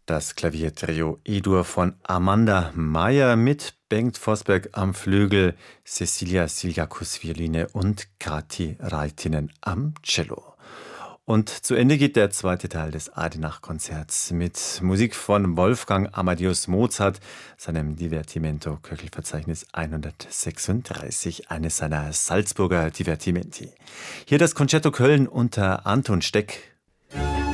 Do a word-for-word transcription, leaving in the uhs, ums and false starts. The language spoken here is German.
Das Klaviertrio E-Dur von Amanda Meyer mit Bengt Forsberg am Flügel, Cecilia Siljakus Violine und Kati Raitinen am Cello. Und zu Ende geht der zweite Teil des Adenach-Konzerts mit Musik von Wolfgang Amadeus Mozart, seinem Divertimento Köchelverzeichnis hundertsechsunddreißig, eines seiner Salzburger Divertimenti. Hier das Concerto Köln unter Anton Steck.